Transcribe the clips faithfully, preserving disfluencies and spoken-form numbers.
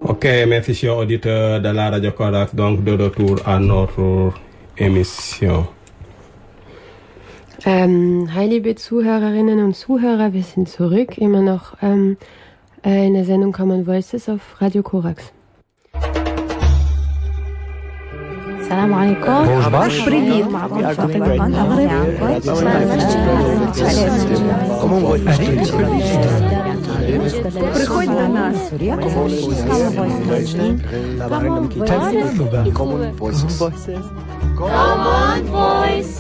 Ok, merci chers auditeurs de la Radio Corax, donc de retour à notre émission. Ähm, hi liebe Zuhörerinnen und Zuhörer, wir sind zurück, immer noch ähm, in der Sendung Common Voices auf Radio Corax. السلام عليكم. Привет. معكم فاطمة Приходь до нас. Common Voices. Common Voices.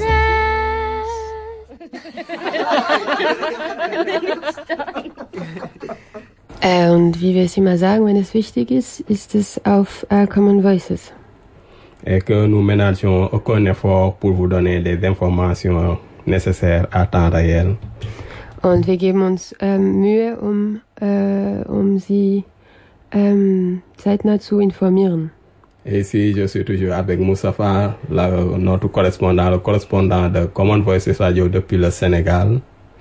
Äh, und wie wir es immer sagen, wenn es wichtig ist, ist es auf äh, Common Voices. Et que nous ménageons aucun effort pour vous donner les informations nécessaires à temps réel. Und wir geben uns ähm, Mühe, um, äh, um sie ähm, zeitnah zu informieren. Et ici, je suis toujours avec Moustapha, la, notre correspondant, le correspondant de Common Voices Radio depuis le Sénégal.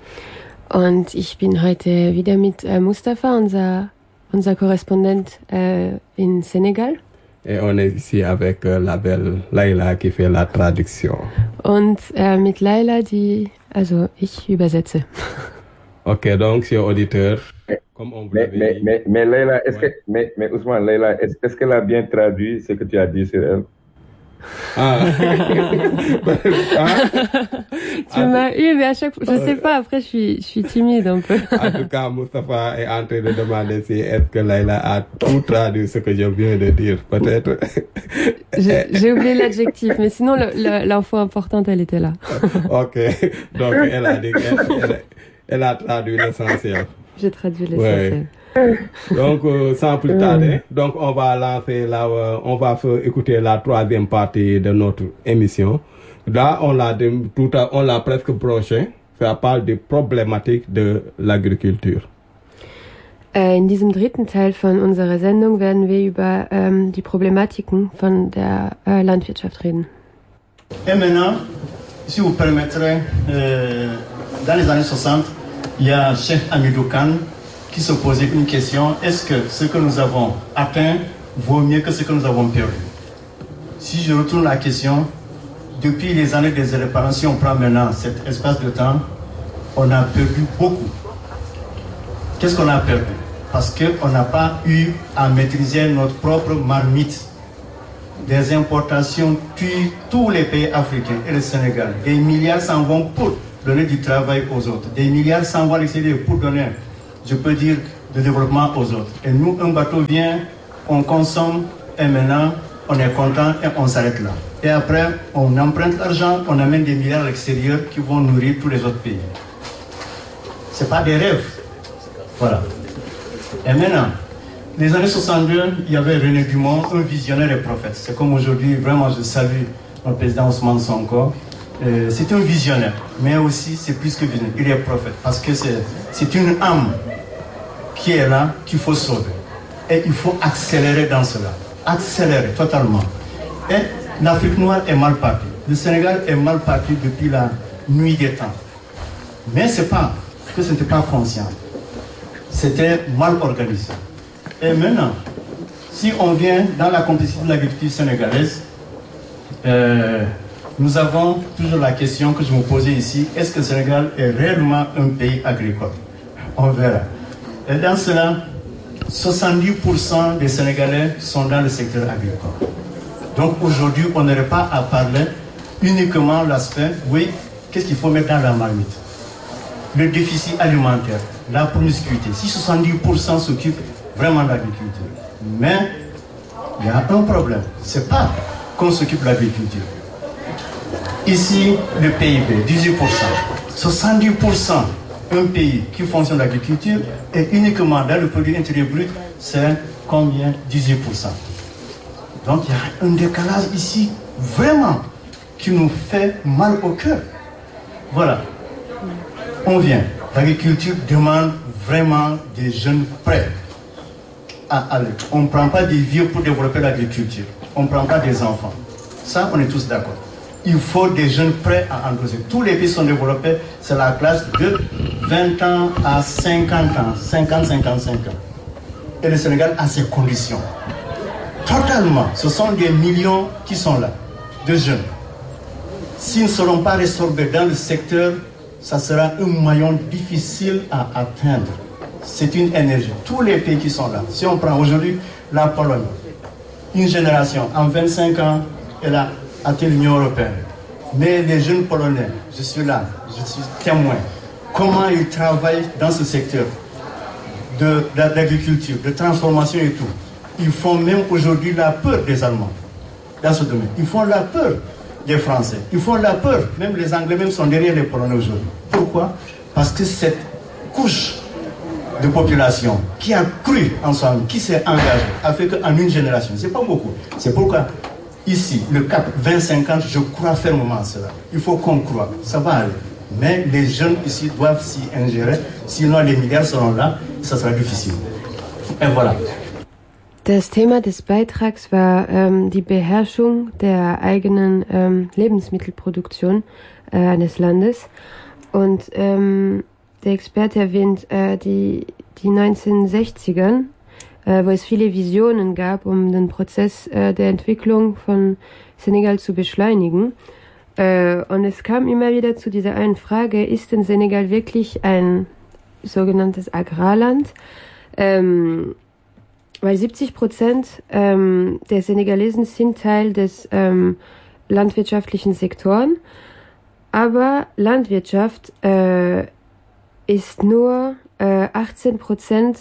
Und ich bin heute wieder mit äh, Mustafa, unser, unser Korrespondent äh, in Senegal. Et on est ici avec euh, la belle Laila qui fait la traduction. Und äh, mit Laila, die, also ich übersetze. Ok, donc, chers auditeurs, comme on vous mais, l'avait mais, dit... mais, mais Laila, est-ce Ouais. que, mais, mais Ousmane, Laila, est-ce, est-ce qu'elle a bien traduit ce que tu as dit sur elle? Ah. Ah. Tu m'as eu, mais à chaque fois, je sais pas, après je suis, je suis timide un peu. En tout cas, Moustapha est en train de demander si est-ce que Laila a tout traduit ce que je viens de dire, peut-être. J'ai j'ai oublié l'adjectif, mais sinon le- le- l'info importante, elle était là. Ok, donc elle a dit qu'elle elle, elle a traduit l'essentiel. J'ai traduit l'essentiel. Donc, euh, sans plus tarder, donc on va lancer la, euh, on va faire écouter la troisième partie de notre émission. Là, on l'a dem- tout à, on l'a presque broché. Ça parle des problématiques de l'agriculture. Äh, in diesem dritten Teil von unserer Sendung werden wir über ähm, die Problematiken von der äh, Landwirtschaft reden. Et maintenant, si vous permettrez, euh, dans les années soixante, il y a Cheikh Hamidou Kane qui se posait une question, est-ce que ce que nous avons atteint vaut mieux que ce que nous avons perdu? Si je retourne la question, depuis les années des indépendances, si on prend maintenant cet espace de temps, on a perdu beaucoup. Qu'est-ce qu'on a perdu? Parce qu'on n'a pas eu à maîtriser notre propre marmite. Des importations tuent tous les pays africains et le Sénégal. Des milliards s'en vont pour donner du travail aux autres. Des milliards s'en vont à l'extérieur pour donner, je peux dire, de développement aux autres. Et nous, un bateau vient, on consomme, et maintenant, on est content et on s'arrête là. Et après, on emprunte l'argent, on amène des milliards à l'extérieur qui vont nourrir tous les autres pays. Ce n'est pas des rêves. Voilà. Et maintenant, les années soixante-deux, il y avait René Dumont, un visionnaire et prophète. C'est comme aujourd'hui, vraiment, je salue notre président Ousmane Sonko. Euh, c'est un visionnaire, mais aussi c'est plus que visionnaire, il est prophète. Parce que c'est, c'est une âme qui est là, qu'il faut sauver. Et il faut accélérer dans cela. Accélérer totalement. Et l'Afrique noire est mal partie. Le Sénégal est mal parti depuis la nuit des temps. Mais c'est pas que ce n'était pas conscient. C'était mal organisé. Et maintenant, si on vient dans la compétition de l'agriculture sénégalaise, euh, nous avons toujours la question que je me posais ici, est-ce que le Sénégal est réellement un pays agricole? On verra. Et dans cela, soixante-dix pour cent des Sénégalais sont dans le secteur agricole. Donc aujourd'hui, on n'aurait pas à parler uniquement l'aspect, oui, qu'est-ce qu'il faut mettre dans la marmite? Le déficit alimentaire, la promiscuité. Si soixante-dix pour cent s'occupent vraiment de l'agriculture. Mais il y a un problème. Ce n'est pas qu'on s'occupe de l'agriculture. Ici, le P I B, dix-huit pour cent. soixante-dix pour cent un pays qui fonctionne l'agriculture et uniquement dans le produit intérieur brut, c'est combien? dix-huit pour cent. Donc il y a un décalage ici, vraiment, qui nous fait mal au cœur. Voilà. On vient. L'agriculture demande vraiment des jeunes prêts à aller. On ne prend pas des vieux pour développer l'agriculture. On ne prend pas des enfants. Ça, on est tous d'accord. Il faut des jeunes prêts à endosser. Tous les pays sont développés, c'est la classe de vingt ans à cinquante ans, cinquante à cinquante-cinq ans. Et le Sénégal a ses conditions. Totalement. Ce sont des millions qui sont là, de jeunes. S'ils ne seront pas résorbés dans le secteur, ça sera un maillon difficile à atteindre. C'est une énergie. Tous les pays qui sont là. Si on prend aujourd'hui la Pologne, une génération, en vingt-cinq ans, elle a atteint l'Union européenne. Mais les jeunes Polonais, je suis là, je suis témoin. Comment ils travaillent dans ce secteur de, de l'agriculture, de transformation et tout. Ils font même aujourd'hui la peur des Allemands dans ce domaine. Ils font la peur des Français. Ils font la peur. Même les Anglais même sont derrière les Polonais aujourd'hui. Pourquoi? Parce que cette couche de population qui a cru en soi, qui s'est engagée, a fait qu'en une génération, c'est pas beaucoup. C'est pourquoi ici, le cap vingt cinquante, je crois fermement à cela. Il faut qu'on croie. Ça va aller. Mais les jeunes ici doivent s'y ingérer. Sinon, les milliards seront là. Ça sera difficile. Et voilà. Das Thema des Beitrags war ähm, die Beherrschung der eigenen ähm, Lebensmittelproduktion äh, eines Landes. Und ähm, der Experte erwähnt äh, die, die neunzehnhundertsechzigern, äh, wo es viele Visionen gab, um den Prozess äh, der Entwicklung von Senegal zu beschleunigen. Äh, und es kam immer wieder zu dieser einen Frage, ist denn Senegal wirklich ein sogenanntes Agrarland? Ähm, weil siebzig Prozent ähm, der Senegalesen sind Teil des ähm, landwirtschaftlichen Sektoren, aber Landwirtschaft äh, ist nur äh, achtzehn Prozent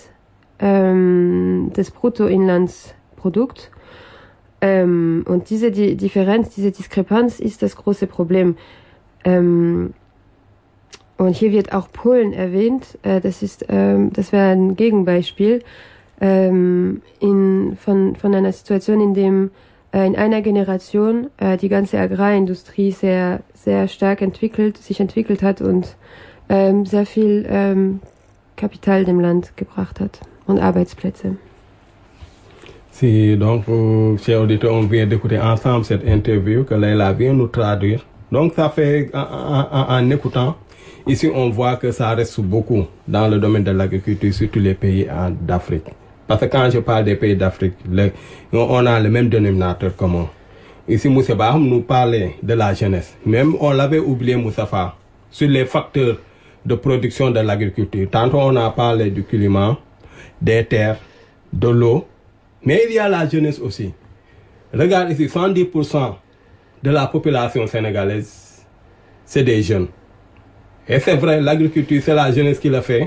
ähm, des Bruttoinlandsprodukts. Ähm, und diese die Differenz, diese Diskrepanz ist das große Problem. Ähm, und hier wird auch Polen erwähnt. Äh, das ist, ähm, das wäre ein Gegenbeispiel ähm, in, von, von einer Situation, in dem äh, in einer Generation äh, die ganze Agrarindustrie sehr, sehr stark entwickelt, sich entwickelt hat und ähm, sehr viel ähm, Kapital dem Land gebracht hat und Arbeitsplätze. Si, donc, euh, chers auditeurs, on vient d'écouter ensemble cette interview que Leila vient nous traduire. Donc, ça fait, en, en, en écoutant, ici, on voit que ça reste beaucoup dans le domaine de l'agriculture, surtout les pays d'Afrique. Parce que quand je parle des pays d'Afrique, le, on a le même dénominateur commun. Ici, Moussa Baham nous parlait de la jeunesse. Même, on l'avait oublié, Moussafa, sur les facteurs de production de l'agriculture. Tantôt, on a parlé du climat, des terres, de l'eau, mais il y a la jeunesse aussi. Regarde ici, soixante-dix pour cent de la population sénégalaise, c'est des jeunes. Et c'est vrai, l'agriculture, c'est la jeunesse qui le fait.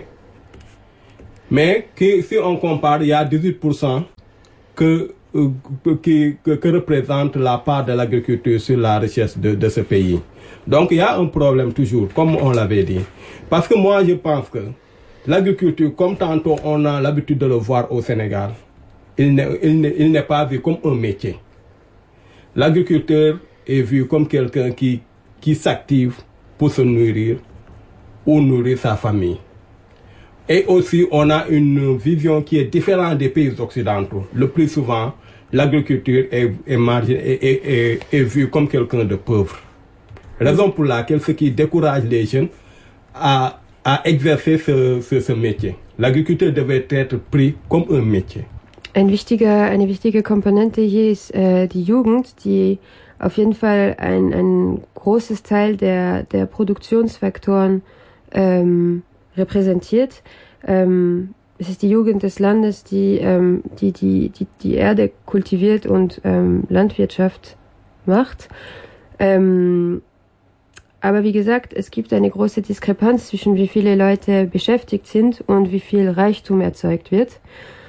Mais que, si on compare, il y a dix-huit pour cent que, euh, que, que, que représente la part de l'agriculture sur la richesse de, de ce pays. Donc il y a un problème toujours, comme on l'avait dit. Parce que moi, je pense que l'agriculture, comme tantôt on a l'habitude de le voir au Sénégal, il n'est, il n'est, il n'est pas vu comme un métier. L'agriculteur est vu comme quelqu'un qui, qui s'active pour se nourrir ou nourrir sa famille. Et aussi, on a une vision qui est différente des pays occidentaux. Le plus souvent, l'agriculture est, est, margin, est, est, est, est vue comme quelqu'un de pauvre. Raison pour laquelle ce qui décourage les jeunes à, à exercer ce, ce, ce métier. L'agriculture devait être pris comme un métier. Ein wichtiger, eine wichtige Komponente hier ist äh, die Jugend, die auf jeden Fall ein, ein großes Teil der, der Produktionsfaktoren ähm, repräsentiert. Ähm, es ist die Jugend des Landes, die ähm, die, die, die, die Erde kultiviert und ähm, Landwirtschaft macht. Ähm, aber wie gesagt, es gibt eine große Diskrepanz zwischen wie viele Leute beschäftigt sind und wie viel Reichtum erzeugt wird.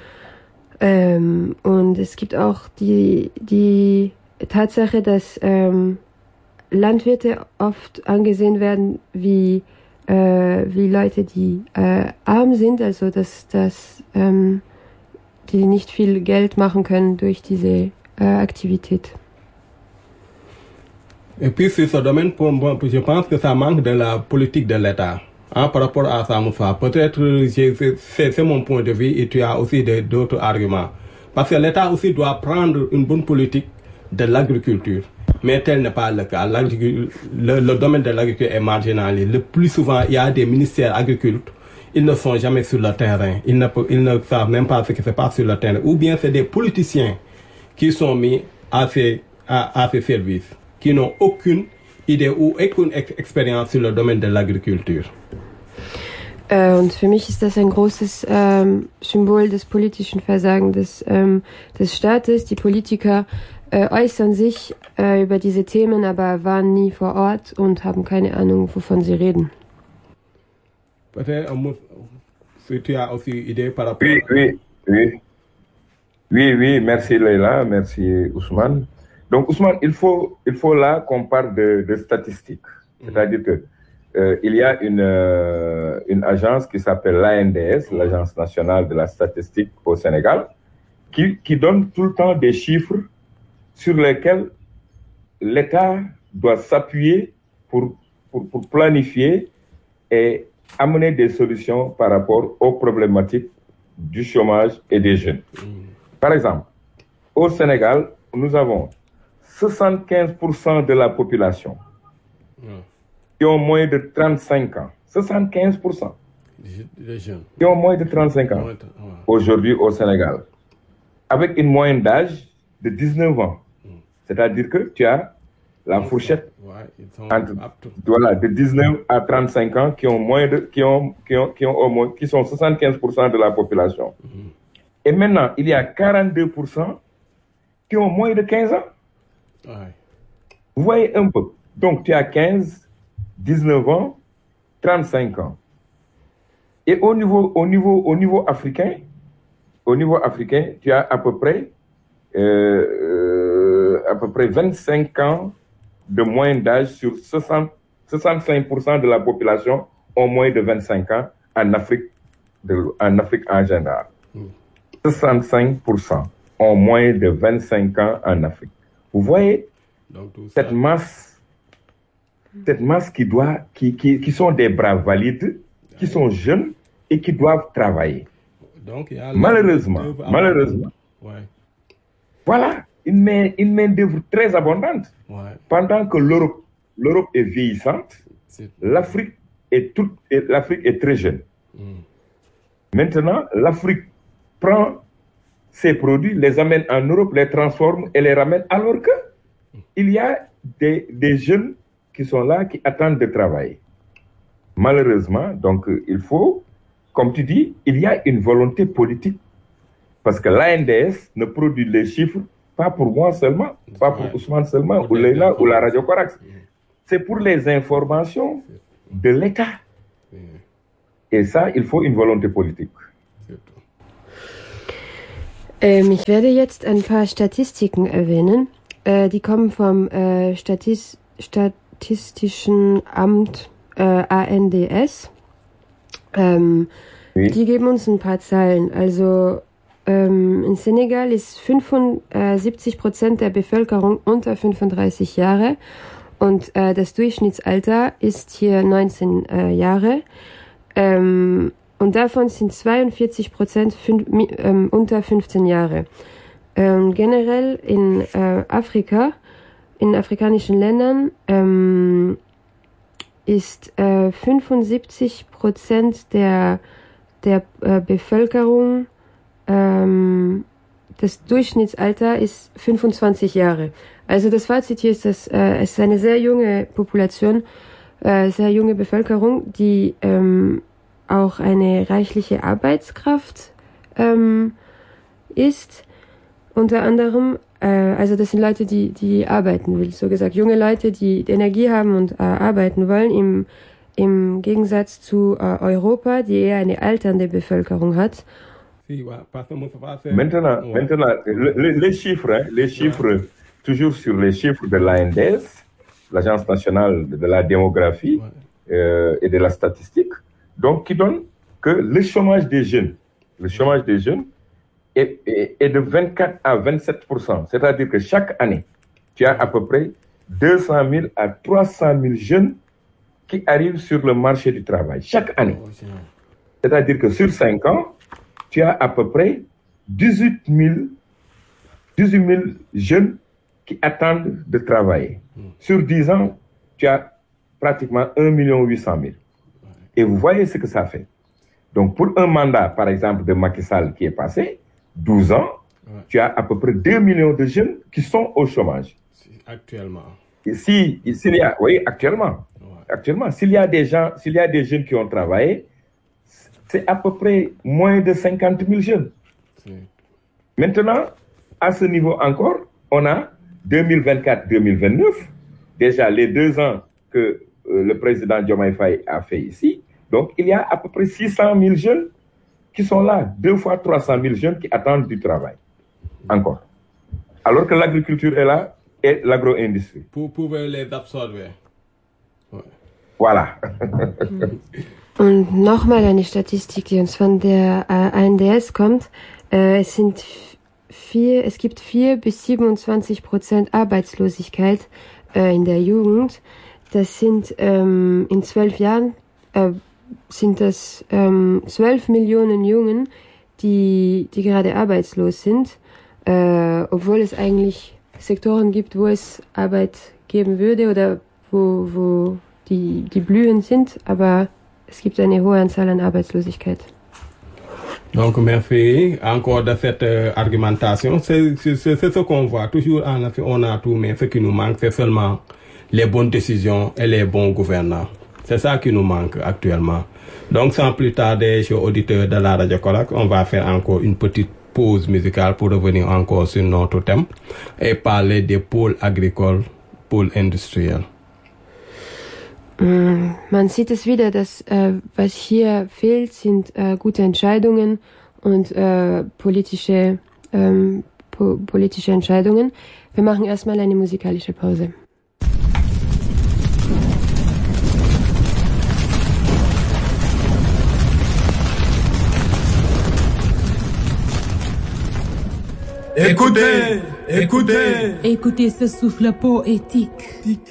Ähm, und es gibt auch die, die Tatsache, dass ähm, Landwirte oft angesehen werden wie, äh, wie Leute, die äh, arm sind, also dass, dass ähm, die nicht viel Geld machen können durch diese äh, Aktivität. Et puis sur ce domaine, pour, je pense que ça manque de la politique de l'État. Hein, par rapport à ça, Moussa, peut-être c'est, c'est mon point de vue et tu as aussi de, d'autres arguments. Parce que l'État aussi doit prendre une bonne politique de l'agriculture. Mais tel n'est pas le cas. Le, le domaine de l'agriculture est marginalisé. Le plus souvent, il y a des ministères agriculteurs ils ne sont jamais sur le terrain. Ils ne, ils ne savent même pas ce qui se passe sur le terrain. Ou bien c'est des politiciens qui sont mis à ces, à, à ces services, qui n'ont aucune Idee ou aucune Experience sur le domaine de l'agriculture. Äh, und für mich ist das ein großes ähm, Symbol des politischen Versagens des, ähm, des Staates. Die Politiker äh, äußern sich äh, über diese Themen, aber waren nie vor Ort und haben keine Ahnung, wovon sie reden. Peut-être, si tu as aussi idée par rapport oui, oui, oui. Oui, oui, merci Leila, merci Ousmane. Donc Ousmane, il faut, il faut là qu'on parle de, de statistiques. Mm-hmm. C'est-à-dire que euh, il y a une, euh, une agence qui s'appelle l'A N D S, l'Agence nationale de la statistique au Sénégal, qui, qui donne tout le temps des chiffres sur lesquels l'État doit s'appuyer pour, pour, pour planifier et amener des solutions par rapport aux problématiques du chômage et des jeunes. Par exemple, au Sénégal, nous avons soixante-quinze pour cent de la population qui ont moins de trente-cinq ans. soixante-quinze pour cent des jeunes qui ont moins de trente-cinq ans aujourd'hui au Sénégal, avec une moyenne d'âge de dix-neuf ans. C'est-à-dire que tu as la fourchette entre, voilà, de dix-neuf à trente-cinq ans qui ont moins de, qui ont, qui ont, qui ont au moins, qui sont soixante-quinze pour cent de la population. Mm-hmm. Et maintenant, il y a quarante-deux pour cent qui ont moins de quinze ans. Ouais. Vous voyez un peu. Donc, tu as quinze, dix-neuf ans, trente-cinq ans. Et au niveau, au niveau, au niveau africain, au niveau africain, tu as à peu près, euh, euh, à peu près vingt-cinq ans de moyenne d'âge sur soixante, soixante-cinq pour cent de la population ont moins de vingt-cinq ans en Afrique, de, en Afrique en général. Mm. soixante-cinq pour cent ont moins de vingt-cinq ans en Afrique. Vous voyez, donc, cette masse, cette masse qui doit, qui, qui, qui sont des bras valides, qui sont jeunes et qui doivent travailler. Donc, il y a malheureusement, malheureusement, ouais. Voilà. Une main, une main d'œuvre très abondante. Ouais. Pendant que l'Europe, l'Europe est vieillissante, c'est... l'Afrique est toute, l'Afrique est très jeune. Mm. Maintenant, l'Afrique prend ses produits, les amène en Europe, les transforme et les ramène, alors que mm. il y a des, des jeunes qui sont là, qui attendent de travailler. Malheureusement, donc, il faut, comme tu dis, il y a une volonté politique, parce que l'A N D S ne produit les chiffres pas pour moi seulement, pas pour Ousmane seulement, ou Leila, ou la Radio Corax. C'est pour les informations de l'État. Et ça, il faut une volonté politique. Ähm, ich werde jetzt ein paar Statistiken erwähnen. Äh, die kommen vom äh, Statis- Statistischen Amt äh, A N D S. Ähm, oui. Die geben uns ein paar Zahlen. Also in Senegal ist fünfundsiebzig Prozent der Bevölkerung unter fünfunddreißig Jahre und äh, das Durchschnittsalter ist hier neunzehn äh, Jahre ähm, und davon sind zweiundvierzig Prozent fün- ähm, unter fünfzehn Jahre. Ähm, generell in äh, Afrika, in afrikanischen Ländern ähm, ist äh, fünfundsiebzig Prozent der, der äh, Bevölkerung das Durchschnittsalter ist fünfundzwanzig Jahre. Also das Fazit hier ist, dass äh, es ist eine sehr junge Population, äh, sehr junge Bevölkerung, die ähm, auch eine reichliche Arbeitskraft ähm, ist. Unter anderem, äh, also das sind Leute, die die arbeiten will, so gesagt junge Leute, die, die Energie haben und äh, arbeiten wollen, im, im Gegensatz zu äh, Europa, die eher eine alternde Bevölkerung hat. Maintenant, ouais. maintenant les, les chiffres, hein, les chiffres, ouais. toujours sur les chiffres de l'A N D S, l'Agence nationale de la démographie ouais. euh, et de la statistique, donc qui donne que le chômage des jeunes, le chômage des jeunes est, est, est de vingt-quatre à vingt-sept pour cent. C'est-à-dire que chaque année, tu as à peu près deux cent mille à trois cent mille jeunes qui arrivent sur le marché du travail, chaque année. C'est-à-dire que sur cinq ans, tu as à peu près dix-huit mille jeunes qui attendent de travailler. Mm. Sur dix ans, tu as pratiquement un million huit cent mille. Et vous voyez ce que ça fait. Donc, pour un mandat, par exemple, de Macky Sall qui est passé, douze ans, ouais. tu as à peu près deux millions de jeunes qui sont au chômage. Actuellement. Et si, s'il y a, oui, actuellement. Ouais. Actuellement, s'il y a des gens, s'il y a des jeunes qui ont travaillé, c'est à peu près moins de cinquante mille jeunes. Si. Maintenant, à ce niveau encore, on a deux mille vingt-quatre deux mille vingt-neuf, déjà les deux ans que euh, le président Diomaye Faye a fait ici. Donc, il y a à peu près six cent mille jeunes qui sont là, deux fois trois cent mille jeunes qui attendent du travail. Encore. Alors que l'agriculture est là et l'agro-industrie. Pour pouvoir les absorber. Ouais. Voilà. Und nochmal eine Statistik, die uns von der A N D S kommt. Äh, es sind vier, es gibt vier bis siebenundzwanzig Prozent Arbeitslosigkeit äh, in der Jugend. Das sind ähm, in zwölf Jahren äh, sind das ähm, zwölf Millionen Jungen, die die gerade arbeitslos sind, äh, obwohl es eigentlich Sektoren gibt, wo es Arbeit geben würde oder wo wo die die blühend sind, aber es gibt eine hohe Anzahl an Arbeitslosigkeit. Donc, merci encore de cette euh, argumentation. C'est ce qu'on voit. Toujours en Afrique, on a tout, mais ce qui nous manque, c'est seulement les bonnes décisions et les bons gouvernants. C'est ça qui nous manque actuellement. Donc, sans plus tarder, chers auditeurs de la Radio Kaolack, on va faire encore une petite pause musicale pour revenir encore sur notre thème et parler des pôles agricoles, pôles industriels. Man sieht es wieder, dass äh, was hier fehlt, sind äh, gute Entscheidungen und äh, politische, ähm, po politische Entscheidungen. Wir machen erstmal eine musikalische Pause. Écoutez, écoutez, écoutez ce souffle poétique.